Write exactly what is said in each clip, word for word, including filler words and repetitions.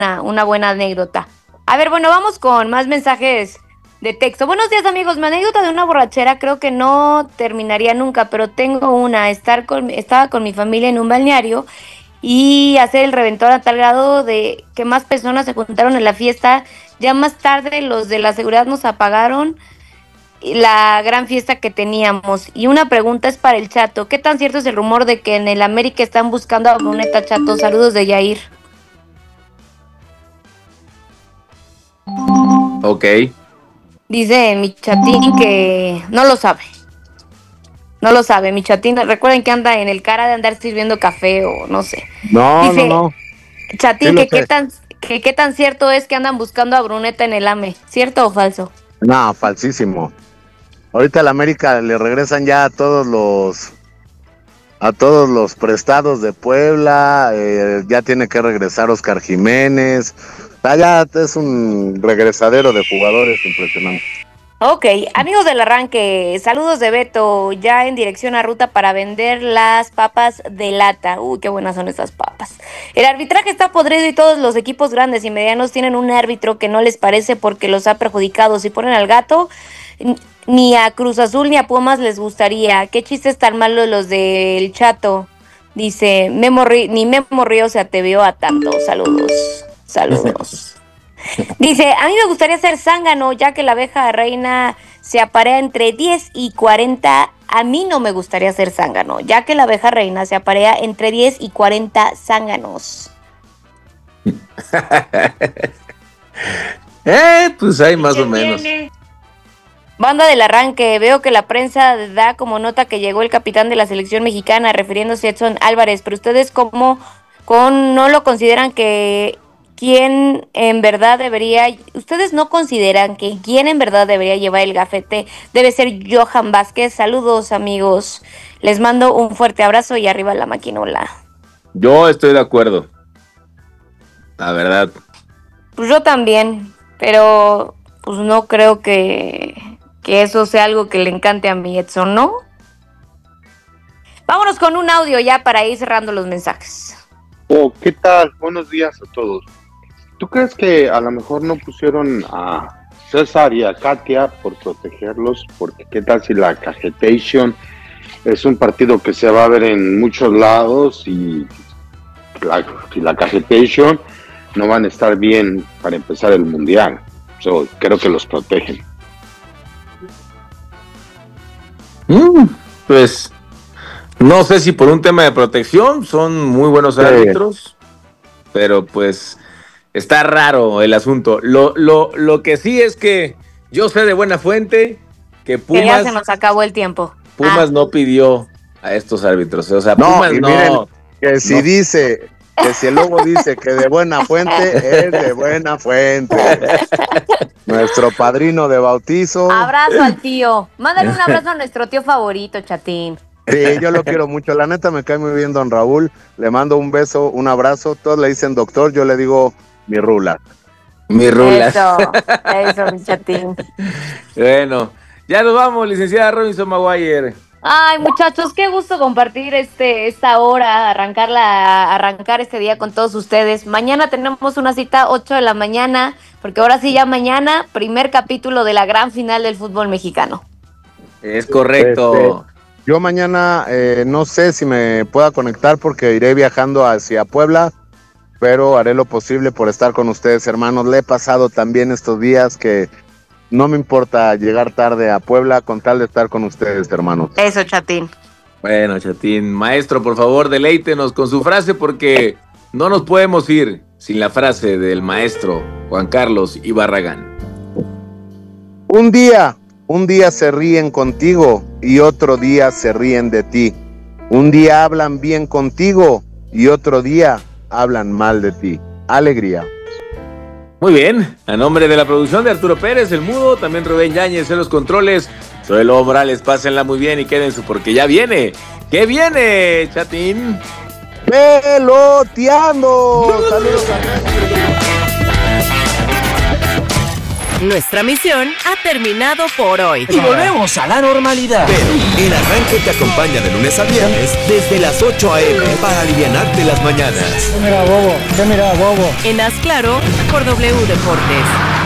una buena anécdota. A ver, bueno, vamos con más mensajes de texto. Buenos días, amigos. Mi anécdota de una borrachera creo que no terminaría nunca, pero tengo una. Estar con, estaba con mi familia en un balneario y hacer el reventón a tal grado de que más personas se juntaron en la fiesta. Ya más tarde los de la seguridad nos apagaron la gran fiesta que teníamos. Y una pregunta es para el Chato. ¿Qué tan cierto es el rumor de que en el América están buscando a Bruneta, Chato? Saludos de Yair. Ok. Dice mi chatín que no lo sabe. No lo sabe, mi chatín. Recuerden que anda en el cara de andar sirviendo café o no sé. No, Dice, no, no. Chatín, Sí lo que qué sé. tan, que qué tan cierto es que andan buscando a Bruneta en el A M E. ¿Cierto o falso? No, falsísimo. Ahorita al América le regresan ya a todos los a todos los prestados de Puebla, eh, ya tiene que regresar Oscar Jiménez. O sea, ya es un regresadero de jugadores impresionante. Ok, amigos del arranque, saludos de Beto, ya en dirección a ruta para vender las papas de lata. Uy, qué buenas son estas papas. El arbitraje está podrido y todos los equipos grandes y medianos tienen un árbitro que no les parece porque los ha perjudicado. Si ponen al gato, ni a Cruz Azul ni a Pumas les gustaría. Qué chistes tan malos los del Chato. Dice, Memo Rí- ni Memo Río se atrevió a tanto. Saludos, saludos. Dice, a mí me gustaría ser zángano, ya que la abeja reina se aparea entre diez y cuarenta. A mí no me gustaría ser zángano, ya que la abeja reina se aparea entre diez y cuarenta zánganos. eh, pues hay más o menos. Tiene? Banda del arranque, veo que la prensa da como nota que llegó el capitán de la selección mexicana, refiriéndose a Edson Álvarez, pero ustedes como con no lo consideran que quién en verdad debería, ustedes no consideran que quién en verdad debería llevar el gafete debe ser Johan Vázquez. Saludos, amigos, les mando un fuerte abrazo y arriba la maquinola. Yo estoy de acuerdo, la verdad. Pues yo también, pero pues no creo que, que eso sea algo que le encante a mi Edson, ¿no? Vámonos con un audio ya para ir cerrando los mensajes. Oh, ¿qué tal? Buenos días a todos. ¿Tú crees que a lo mejor no pusieron a César y a Katia por protegerlos? Porque qué tal si la cajetation es un partido que se va a ver en muchos lados y la, si la cajetation no van a estar bien para empezar el mundial. So, creo que los protegen. Mm, pues no sé si por un tema de protección, son muy buenos Sí. árbitros, pero pues está raro el asunto. Lo, lo, lo que sí es que yo sé de buena fuente que Que ya Pumas, se nos acabó el tiempo. Pumas Ah. no pidió a estos árbitros. O sea, No, Pumas y no. miren, que si no. dice, que si el logo dice que de buena fuente, es de buena fuente. Nuestro padrino de bautizo. Abrazo al tío. Mándale un abrazo a nuestro tío favorito, Chatín. Sí, yo lo quiero mucho. La neta me cae muy bien don Raúl. Le mando un beso, un abrazo. Todos le dicen doctor, yo le digo mi rula. Mi rula. Eso, eso, mi Chatín. Bueno, ya nos vamos, licenciada Robinson Maguire. Ay, muchachos, qué gusto compartir este esta hora, arrancarla, arrancar este día con todos ustedes. Mañana tenemos una cita ocho de la mañana, porque ahora sí ya mañana, primer capítulo de la gran final del fútbol mexicano. Es correcto. Este, yo mañana eh, no sé si me pueda conectar porque iré viajando hacia Puebla, pero haré lo posible por estar con ustedes, hermanos. Le he pasado también estos días que no me importa llegar tarde a Puebla con tal de estar con ustedes, hermanos. Eso, Chatín. Bueno, Chatín, maestro, por favor, deleítenos con su frase porque no nos podemos ir sin la frase del maestro Juan Carlos Ibarragán. Un día, un día se ríen contigo y otro día se ríen de ti. Un día hablan bien contigo y otro día hablan mal de ti. Alegría. Muy bien, a nombre de la producción de Arturo Pérez, el mudo, también Rubén Yáñez en los controles, soy Lobo Morales, pásenla muy bien y quédense porque ya viene. ¿Qué viene, Chatín? Peloteando. Saludos a Nuestra misión ha terminado por hoy. Y volvemos a la normalidad. Pero el arranque te acompaña de lunes a viernes desde las ocho a.m. para alivianarte las mañanas. ¿Qué mira, bobo? ¿Qué mira, bobo? En Haz Claro por W Deportes.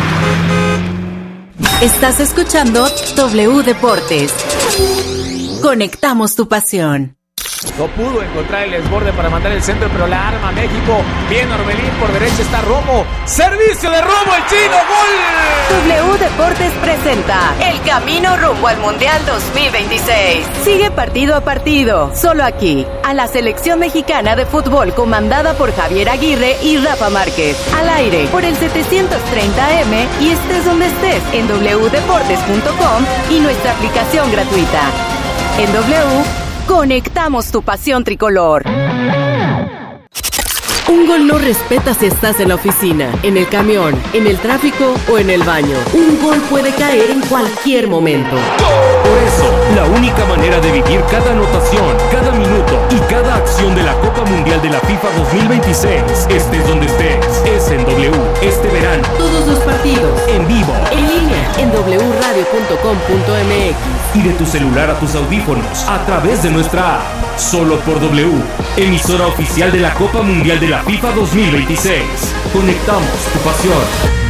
Estás escuchando W Deportes. Conectamos tu pasión. No pudo encontrar el desborde para mandar el centro, pero la arma México. Bien Orbelín, por derecha está Romo. Servicio de Romo, el chino, gol. W Deportes presenta el camino rumbo al Mundial dos mil veintiséis. Sigue partido a partido, solo aquí, a la selección mexicana de fútbol comandada por Javier Aguirre y Rafa Márquez. Al aire por el setecientos treinta A M y estés donde estés en doble u deportes punto com y nuestra aplicación gratuita. En W, conectamos tu pasión tricolor. Un gol no respeta si estás en la oficina, en el camión, en el tráfico o en el baño. Un gol puede caer en cualquier momento. Por eso, la única manera de vivir cada anotación, cada minuto y cada acción de la Copa Mundial de la FIFA dos mil veintiséis, estés donde estés, es en W este verano. Todos los partidos, en vivo, en línea, en doble u radio punto com punto m x y de tu celular a tus audífonos a través de nuestra app. Solo por W, emisora oficial de la Copa Mundial de la FIFA dos mil veintiséis. Conectamos tu pasión.